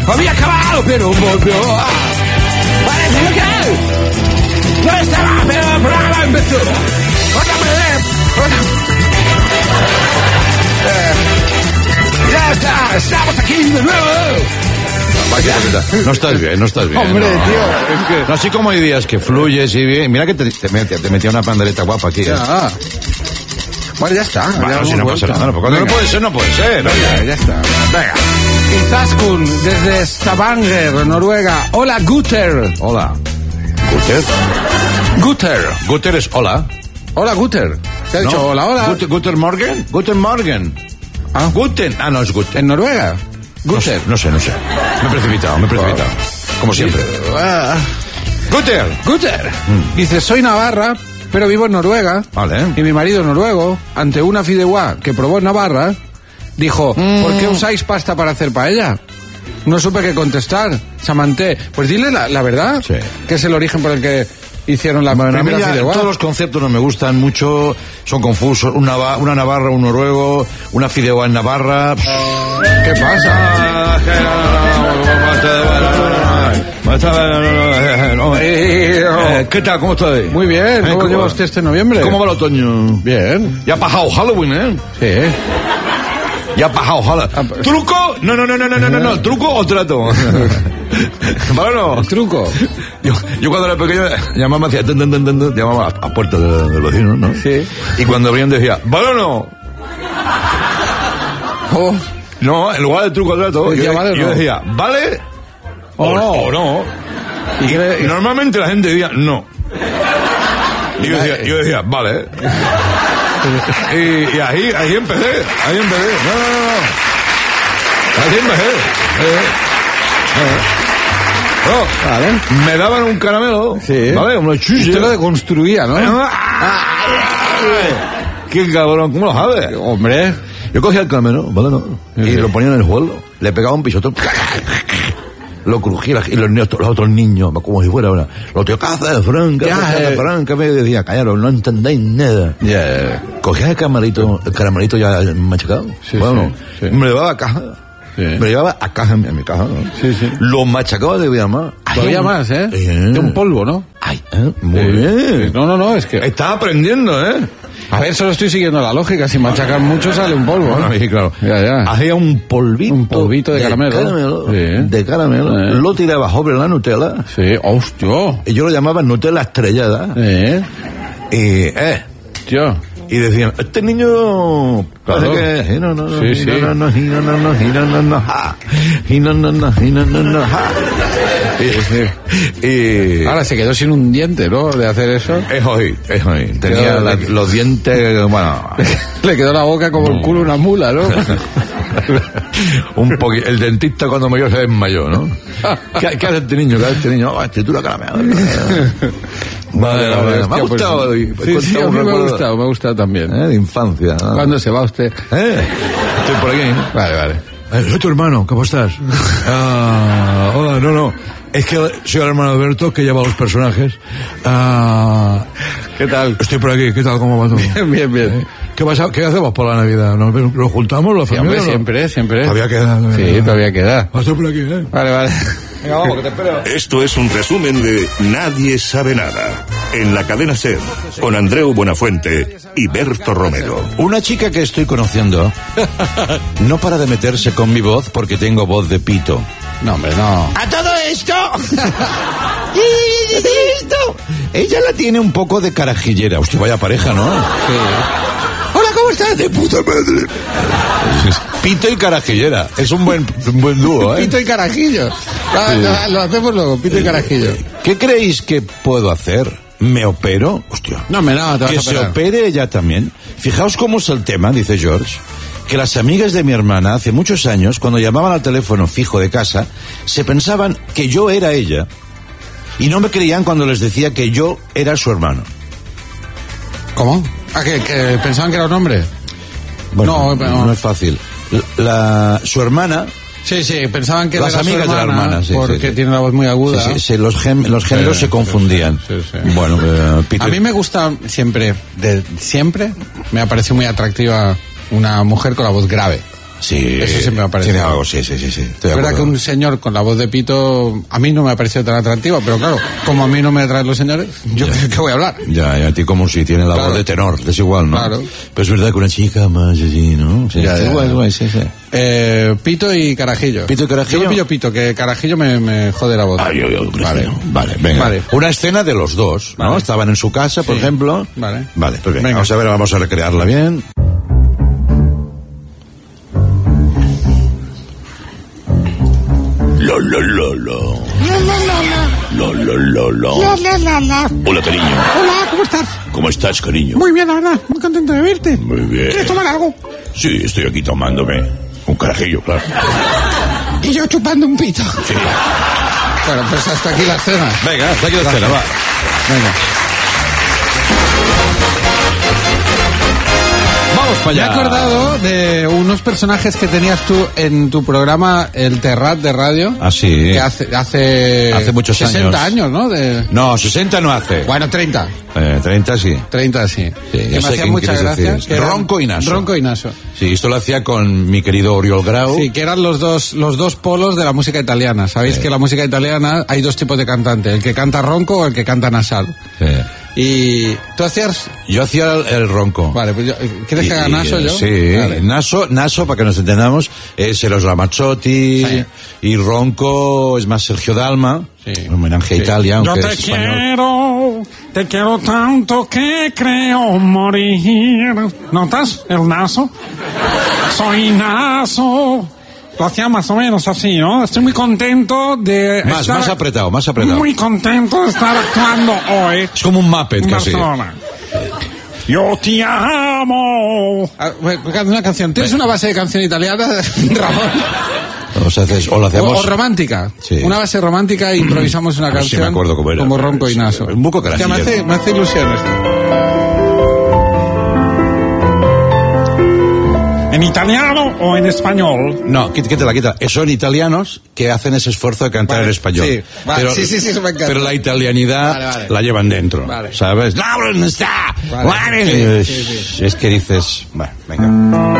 había acabado, pero volvió. Parece que no estaba, pero el programa empezó. Ya está, estamos aquí de nuevo. No estás bien, no estás bien. Hombre, no. tío, es que... No, así como hay días que fluyes y bien. Mira que te metía una pandereta guapa aquí. Ya. Bueno, ya está. Bueno, si no pasa nada, no puede ser, no puede ser. Venga, ya está. Venga. Izaskun, desde Stavanger, Noruega. Hola, Guter. Hola. ¿Guter? Guter. Guter es hola. Hola, Guter. ¿Te ha dicho ¿No? hola, hola? Guten Morgen. Guten Morgen. Ah. Guten. Ah, no, es Guten. ¿En Noruega? Guter. No sé. Me he precipitado. Como siempre. Guter. Guter. Dice, soy navarra, pero vivo en Noruega. Vale. Y mi marido noruego, ante una fideuá que probó en Navarra, dijo, ¿por qué usáis pasta para hacer paella? No supe qué contestar. Chamanté. Pues dile la verdad. Sí. Que es el origen por el que hicieron la Bueno, a mí primera ya fideuá. todos los conceptos no me gustan mucho, son confusos. Una navarra, un noruego, una fideuá en Navarra. ¿Qué pasa? ¿Qué tal? ¿Cómo estás? Muy bien. ¿Cómo lleva usted este noviembre? ¿Cómo va el otoño? Bien. Ya ha pasado Halloween, ¿eh? Sí. Ya ha pasado Halloween. ¿Truco? No. ¿Truco o trato? Bueno, Truco. yo cuando era pequeño llamaba, hacía llamaba a puerta del vecino, ¿no? Sí. Y cuando abrían decía, ¿vale o no? Oh. No, en lugar de truco o trato, Decía, ¿vale o yo no? decía, ¿vale? O no. ¿Y Y normalmente la gente decía, no. Y yo decía, vale. Y ahí empecé. No. Así empecé. Vale. Me daban un caramelo. Sí. ¿Vale? Unos chuches. Usted lo deconstruía, ¿no? ¡Qué cabrón! ¿Cómo lo sabes? Hombre. Yo cogía el caramelo, ¿vale? ¿No? Y lo ponía en el suelo. Le pegaba un pisotón. Lo crujía y los otros niños, como si fuera ahora. Los tíos, ¿qué haces, Frank? ¿Qué haces, Frank? ¿Qué me decía? Callaros, no entendéis nada. Yeah. Cogía el caramelito ya machacado. Sí, bueno, sí. me lo llevaba a caja. Sí. Me lo llevaba a caja en mi caja, ¿no? Sí. Lo machacaba de vida más. Todavía más, ¿eh? De un polvo, ¿no? Ay, muy bien. No, es que... Estás aprendiendo, ¿eh? A ver, solo estoy siguiendo la lógica. Si machacan mucho sale un polvo. Bueno, sí, claro. Ya. Hacía un polvito de caramelo. Sí. De caramelo. Sí. Lo tiraba sobre la Nutella. Sí, hostia. Y yo lo llamaba Nutella estrellada. Tío. Y decían, este niño Claro. parece que y Ahora se quedó sin un diente, ¿no? De hacer eso. es hoy. Tenía los dientes, bueno, Le quedó la boca como el culo de una mula, ¿no? un poquito. El dentista cuando mayor se desmayó, ¿no? ¿Qué hace este niño? Escritura caramelo. Vale. Me ha gustado hoy. Sí, a mí me ha gustado también. De infancia, ¿no? ¿Cuándo se va usted? Estoy por aquí. Vale. Soy tu hermano, ¿cómo estás? Hola, no. Es que soy el hermano de Alberto, que lleva los personajes. ¿Qué tal? Estoy por aquí, ¿qué tal? ¿Cómo va todo? Bien. ¿Qué pasa? ¿Qué hacemos por la Navidad? ¿Nos juntamos, la Sí, familia? hombre, siempre. Todavía queda. Sí, todavía queda. Estoy por aquí, ¿eh? Vale. Venga, vamos, que te espero. Esto es un resumen de Nadie sabe nada, en la cadena SER, con Andreu Buenafuente y Berto Romero. Una chica que estoy conociendo no para de meterse con mi voz porque tengo voz de pito. No, hombre, no. ¡A todo esto! Ella la tiene un poco de carajillera. Hostia, vaya pareja, ¿no? Sí. Hola, ¿cómo estás? De puta madre. Pito y carajillera. Es un buen dúo, ¿eh? Pito y carajillo. Lo hacemos luego, pito y carajillo. ¿Qué creéis que puedo hacer? ¿Me opero? Hostia. No, te vas Que a se operar. opere ella también. Fijaos cómo es el tema, dice George, que las amigas de mi hermana hace muchos años, cuando llamaban al teléfono fijo de casa, se pensaban que yo era ella y no me creían cuando les decía que yo era su hermano. ¿Cómo? ¿Que pensaban que era un hombre? Bueno, No. no es fácil. Su hermana... Sí, pensaban que Las era amigas su de la hermana, sí, porque sí. tiene una voz muy aguda. Sí, los géneros se confundían. Sí. Bueno, Peter... A mí me gusta siempre me ha parecido muy atractiva una mujer con la voz grave. Sí, Eso siempre me ha parecido. Tiene algo, sí. Estoy de Es verdad acuerdo. que un señor con la voz de pito a mí no me ha parecido tan atractivo, pero claro, como a mí no me atraen los señores, yo ¿qué voy a hablar? Ya, a ti como si tiene la Claro. voz de tenor, es igual, ¿no? Claro. Pero es verdad que una chica más así, ¿no? Sí, Ya, está ya, guay, ya. guay, sí. Pito y Carajillo. ¿Pito y Carajillo? Yo me pillo Pito, que Carajillo me jode la voz. Vale, venga. Vale. Una escena de los dos, ¿no? Vale. Estaban en su casa, por Sí. ejemplo. Vale. Vale, pues bien. Venga. Vamos a recrearla bien. La. Hola, cariño. Hola, ¿cómo estás? ¿Cómo estás, cariño? Muy bien, la verdad. Muy contento de verte. Muy bien. ¿Quieres tomar algo? Sí, estoy aquí tomándome un carajillo, claro. Y yo chupando un pito. Sí. Bueno, pues hasta aquí la escena. Venga, hasta aquí la escena, va. Venga. Vamos para Me he allá. acordado de unos personajes que tenías tú en tu programa El Terrat de radio. Ah, sí. Que hace muchos 60 años, ¿no? No, 60 no hace. Bueno, 30. 30 sí. 30 sí. Sí, Que ya me sé hacían quién mucha quieres gracia. decir. que eran- Ronco y Naso. Ronco y Naso. Sí, esto lo hacía con mi querido Oriol Grau. Sí, que eran los dos polos de la música italiana. Sabéis que en la música italiana hay dos tipos de cantante, el que canta ronco o el que canta nasal. Sí. Y tú hacías... Yo hacía el ronco. Vale, pues ¿quieres que haga Naso yo? Sí, Vale. Naso, para que nos entendamos, es Eros Ramazzotti, Sí. y ronco es más Sergio Dalma, Sí. un homenaje a Sí. Italia, Yo aunque te es español. quiero tanto que creo morir. ¿Notas el naso? Soy naso. Lo hacía más o menos así, ¿no? Estoy muy contento de Más apretado. Muy contento de estar actuando hoy Es como un Muppet en casi. Barcelona. Yo te amo. Ah, bueno, pues una canción. ¿Tienes una base de canción italiana, Ramón? O lo hacemos... O romántica. Sí. Una base romántica e improvisamos una A ver si canción me acuerdo cómo era. como ronco y naso. Un poco Es que carajillo. me hace ilusión esto. ¿En italiano o en español? No, quítala. Son italianos que hacen ese esfuerzo de cantar Vale, en español. sí, vale, sí, eso me encanta. Pero la italianidad Vale. la llevan dentro, Vale. ¿sabes? ¡No está! Vale. Es que dices... Bueno, venga.